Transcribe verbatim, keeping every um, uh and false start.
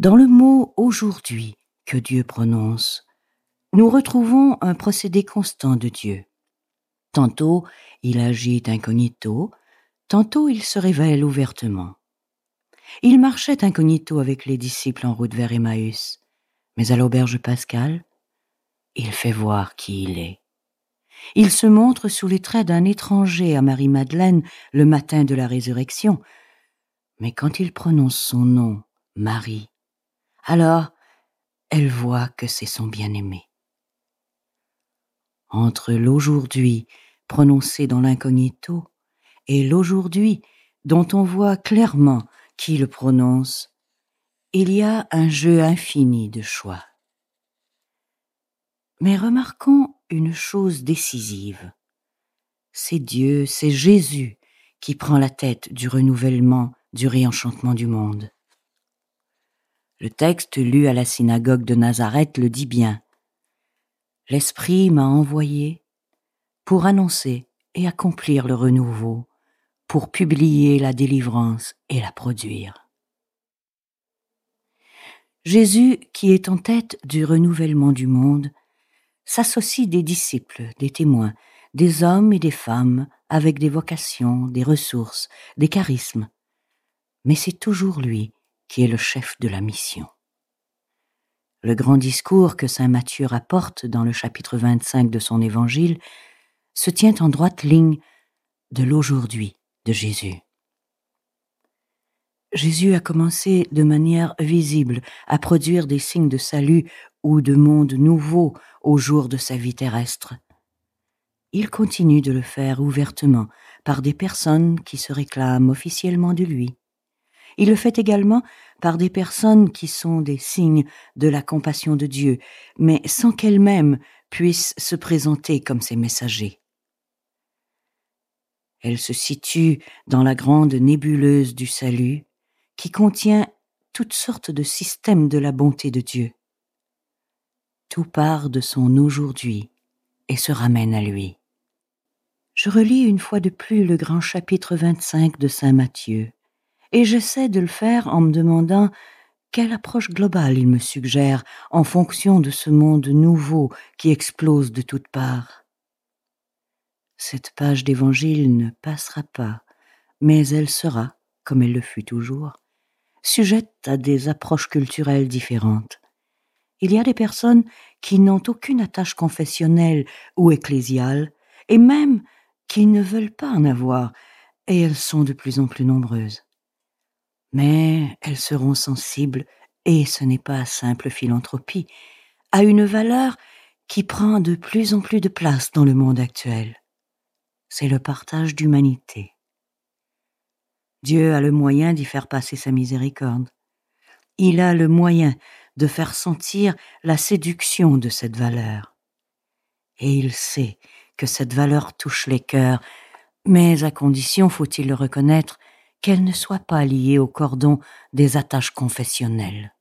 Dans le mot « aujourd'hui » que Dieu prononce, nous retrouvons un procédé constant de Dieu. Tantôt, il agit incognito, tantôt il se révèle ouvertement. Il marchait incognito avec les disciples en route vers Emmaüs, mais à l'auberge pascale, il fait voir qui il est. Il se montre sous les traits d'un étranger à Marie-Madeleine le matin de la résurrection, mais quand il prononce son nom, Marie, alors elle voit que c'est son bien-aimé. Entre l'aujourd'hui prononcé dans l'incognito et l'aujourd'hui dont on voit clairement qui le prononce, il y a un jeu infini de choix. Mais remarquons une chose décisive. C'est Dieu, c'est Jésus qui prend la tête du renouvellement, du réenchantement du monde. Le texte lu à la synagogue de Nazareth le dit bien. L'Esprit m'a envoyé pour annoncer et accomplir le renouveau, pour publier la délivrance et la produire. Jésus, qui est en tête du renouvellement du monde, s'associe des disciples, des témoins, des hommes et des femmes avec des vocations, des ressources, des charismes. Mais c'est toujours lui qui est le chef de la mission. Le grand discours que saint Matthieu rapporte dans le chapitre vingt-cinq de son évangile se tient en droite ligne de l'aujourd'hui de Jésus. Jésus a commencé de manière visible à produire des signes de salut ou de monde nouveau au jour de sa vie terrestre. Il continue de le faire ouvertement par des personnes qui se réclament officiellement de lui. Il le fait également par des personnes qui sont des signes de la compassion de Dieu, mais sans qu'elles-mêmes puissent se présenter comme ses messagers. Elle se situe dans la grande nébuleuse du salut qui contient toutes sortes de systèmes de la bonté de Dieu. Tout part de son aujourd'hui et se ramène à lui. Je relis une fois de plus le grand chapitre vingt-cinq de saint Matthieu et j'essaie de le faire en me demandant quelle approche globale il me suggère en fonction de ce monde nouveau qui explose de toutes parts. Cette page d'évangile ne passera pas, mais elle sera, comme elle le fut toujours, sujette à des approches culturelles différentes. Il y a des personnes qui n'ont aucune attache confessionnelle ou ecclésiale, et même qui ne veulent pas en avoir, et elles sont de plus en plus nombreuses. Mais elles seront sensibles, et ce n'est pas simple philanthropie, à une valeur qui prend de plus en plus de place dans le monde actuel. C'est le partage d'humanité. Dieu a le moyen d'y faire passer sa miséricorde. Il a le moyen de faire sentir la séduction de cette valeur. Et il sait que cette valeur touche les cœurs, mais à condition, faut-il le reconnaître, qu'elle ne soit pas liée au cordon des attaches confessionnelles.